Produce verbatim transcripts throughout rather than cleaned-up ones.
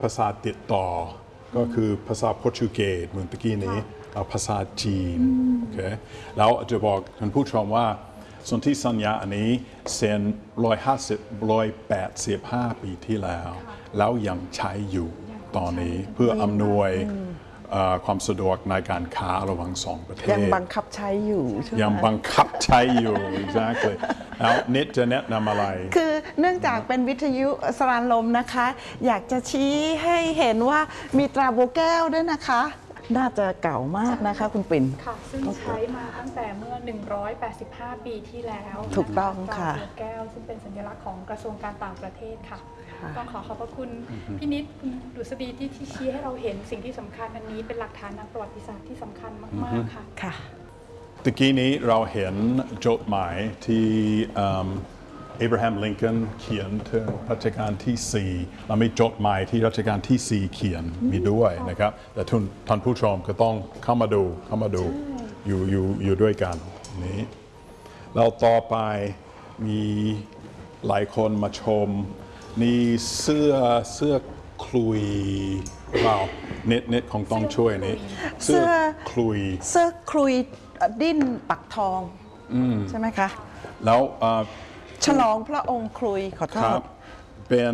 ภาษาติดต่อก็คือภาษาโปรตุเกสเหมือนตะกี้นี้เอาภาษาจีนโอเคแล้วจะบอกท่านผู้ชมว่าสนธิสัญญาอันนี้เซ็นร้อยห้าสิบร้อยแปดสิบห้าปีที่แล้วแล้วยังใช้อยู่ตอนนี้เพื่ออำนวยความสะดวกในการค้าระหว่างสองประเทศยังบังคับใช้อยู่ใช่ไหมยังบังคับใช้อยู่ exactly แล้วนิดจะแนะนำอะไรคือเนื่องจากเป็นวิทยุสรานลมนะคะอยากจะชี้ให้เห็นว่ามีตราโบแก้วด้วยนะคะน่าจะเก่ามากนะคะคุณปิ่นค่ะซึ่งใช้มาตั้งแต่เมื่อหนึ่งร้อยแปดสิบห้าปีที่แล้วถูกต้องค่ะตราโบแก้วซึ่งเป็นสัญลักษณ์ของกระทรวงการต่างประเทศค่ะต้องขอขอบพระคุณพี่นิดคุณดุษฎีที่ชี้ให้เราเห็นสิ่งที่สำคัญอันนี้เป็นหลักฐานทางประวัติศาสตร์ที่สำคัญมากๆค่ะค่ะตะกี้นี้เราเห็นจดหมายที่อับราฮัม ลิงคอล์นเขียนถึงรัชกาลที่สี่เรามีจดหมายที่รัชกาลที่สี่เขียนมีด้วยนะครับแต่ทุนท่านผู้ชมก็ต้องเข้ามาดูเข้ามาดูอยู่อยู่อยู่ด้วยกันนี้เราต่อไปมีหลายคนมาชมนี่เสื้อเสื้อคลุยเราเน็ตเน็ตของต้องช่วยนี้เสื้อคลุยเสื้อคลุยดิ้นปักทองใช่ไหมคะแล้วฉลองพระองค์คลุยขอโทษเป็น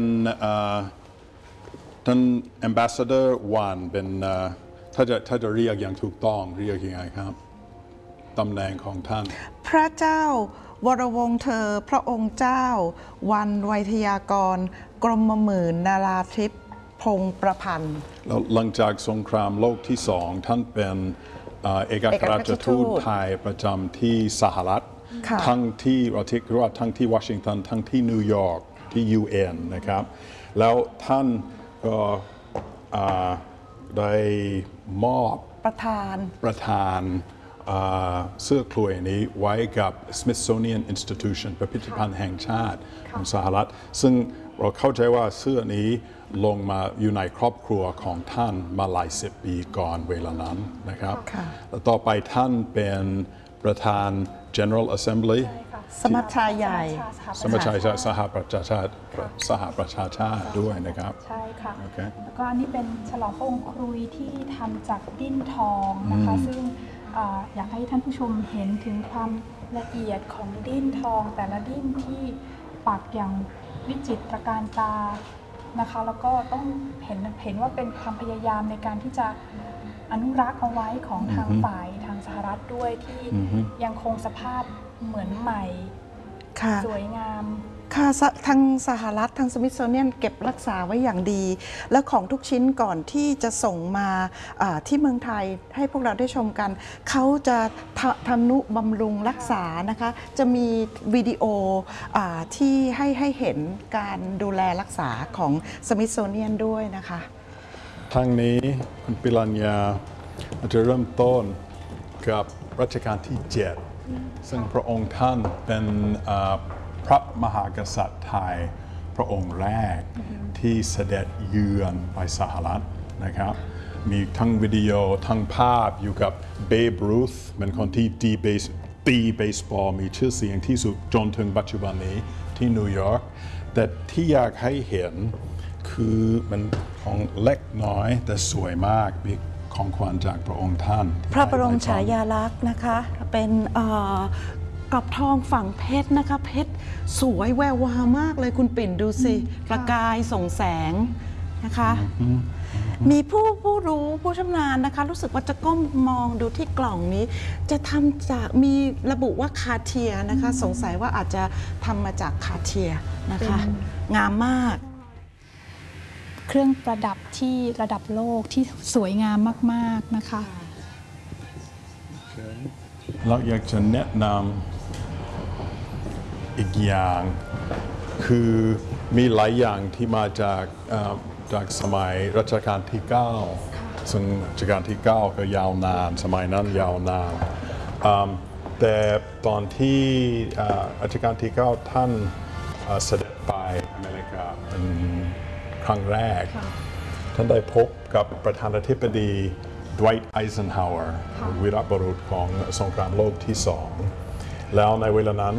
ท่าน Ambassador วันเป็นถ้าจะถ้าจะเรียกอย่างถูกต้องเรียกยังไงครับตำแหน่งของท่านพระเจ้าวรวงศ์เธอพระองค์เจ้าวันไวยทยากรกรมหมื่นนาราธิปพงศ์ประพันธ์แล้วหลังจากสงครามโลกที่สองท่านเป็นเอกอัครราชทูตไทยประจำที่สหรัฐทั้งที่วอชิงตันทั้งที่วอชิงตันทั้งที่นิวยอร์กที่ ยู เอ็น นะครับแล้วท่านก็ได้มอบประธานประธานเสื้อคลุยนี้ไว้กับ Smithsonian Institution พิพิธภัณฑ์แห่งชาติของสหรัฐซึ่งเราเข้าใจว่าเสื้อนี้ลงมาอยู่ในครอบครัวของท่านมาหลายสิบปีก่อนเวลานั้นนะครับแล้วต่อไปท่านเป็นประธาน General Assembly สมัชชาใหญ่สมัชชาสหประชาชาติสหประชาชาติด้วยนะครับใช่ค่ะแล้วก็อันนี้เป็นฉลองพระองค์ครุยที่ทำจากดิ้นทองนะคะซึ่งอยากให้ท่านผู้ชมเห็นถึงความละเอียดของดิ้นทองแต่ละดิ้นที่ปักอย่างวิจิตรการตานะคะแล้วก็ต้องเห็นเห็นว่าเป็นความพยายามในการที่จะอนุรักษ์เอาไว้ของทางฝ่ายทางสหรัฐด้วยที่ยังคงสภาพเหมือนใหม่สวยงามค่ะทางสหรัฐทางสมิธโซเนียนเก็บรักษาไว้อย่างดีแล้วของทุกชิ้นก่อนที่จะส่งมาที่เมืองไทยให้พวกเราได้ชมกันเขาจะทำนุบำรุงรักษานะคะจะมีวิดีโอที่ให้ให้เห็นการดูแลรักษาของสมิธโซเนียนด้วยนะคะทางนี้คุณปิรัญญาจะเริ่มต้นกับรัชกาลที่เจ็ดซึ่งพระองค์ท่านเป็นพระมหากษัตริย์ไทยพระองค์แรกที่เสด็จเยือนไปสหรัฐนะครับมีทั้งวิดีโอทั้งภาพอยู่กับเบฟ รูธเป็นคนที่ตีเบสตีเบสบอลมีชื่อเสียงที่สุดจนถึงปัจจุบันนี้ที่นิวยอร์กแต่ที่อยากให้เห็นคือมันของเล็กน้อยแต่สวยมากมีของขวัญจากพระองค์ท่านพระบรมฉายาลักษณ์นะคะเป็นกรอบทองฝังเพชรนะคะเพชรสวยแวววาวมากเลยคุณปิ่นดูสิประกายส่องแสงนะคะมีผู้ผู้รู้ผู้ชำนาญนะคะรู้สึกว่าจะก้มมองดูที่กล่องนี้จะทำจากมีระบุว่าคาเทียนะคะสงสัยว่าอาจจะทำมาจากคาเทียนะคะงามมากเครื่องประดับที่ระดับโลกที่สวยงามมากๆนะคะเราอยากจะแนะนำอีกอย่างคือมีหลายอย่างที่มาจากจากสมัยรัชกาลที่เก้าซึ่งรัชกาลที่เก้าก็ยาวนานสมัยนั้นยาวนานแต่ตอนที่รัชกาลที่เก้าท่านเสด็จไปอเมริกาเป็นครั้งแรกท่านได้พบกับประธานาธิบดีดไวท์ ไอเซนฮาวเวอร์วีรบุรุษของสงครามโลกที่สองแล้วในเวลานั้น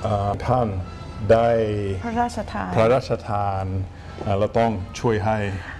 ท่านได้พระราชทานพระราชทานเราต้องช่วยให้